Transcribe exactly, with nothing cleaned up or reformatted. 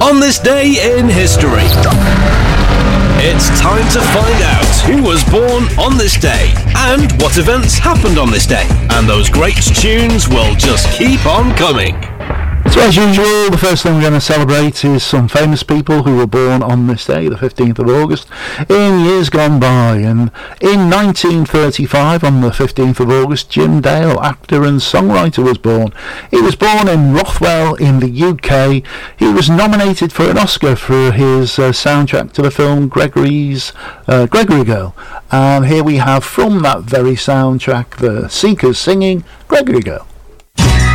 On this day in history, it's time to find out who was born on this day and what events happened on this day. And those great tunes will just keep on coming. So as usual, the first thing we're going to celebrate is some famous people who were born on this day, the fifteenth of August, in years gone by. And in nineteen thirty-five, on the fifteenth of August, Jim Dale, actor and songwriter, was born. He was born in Rothwell in the U K. He was nominated for an Oscar for his uh, soundtrack to the film Gregory's uh, Gregory Girl. And here we have, from that very soundtrack, the Seekers singing Gregory Girl.